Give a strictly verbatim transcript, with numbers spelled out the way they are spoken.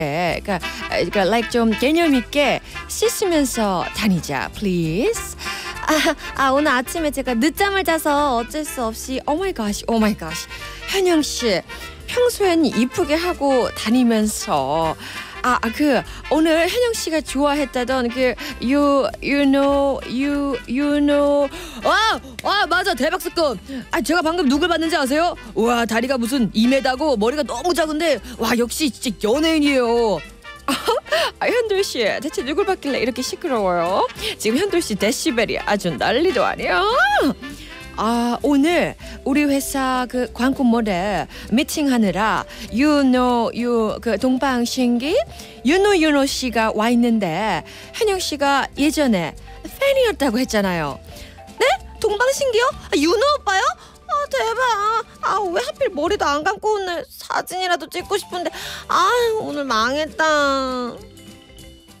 그러니까, 그러니까 like 좀 개념 있게 씻으면서 다니자, please. 아, 아 오늘 아침에 제가 늦잠을 자서 어쩔 수 없이 oh my gosh, oh my gosh. 현영 씨, 평소엔 이쁘게 하고 다니면서 아, 그 오늘 현영 씨가 좋아했다던 그 you you know you you know 와, 와 맞아 대박 사건. 아 제가 방금 누굴 봤는지 아세요? 와 다리가 무슨 이 미터고 머리가 너무 작은데 와 역시 진짜 연예인이에요. 아, 현돌 씨 대체 누굴 봤길래 이렇게 시끄러워요? 지금 현돌 씨 데시벨이 아주 난리도 아니야. 아 오늘 우리 회사 그 광고모델 미팅하느라 유노 유 그 동방신기 유노 유노 씨가 와 있는데 현영 씨가 예전에 팬이었다고 했잖아요. 네? 동방신기요? 아, 유노 오빠요? 아 대박. 아 왜 하필 머리도 안 감고 오늘 사진이라도 찍고 싶은데 아 오늘 망했다.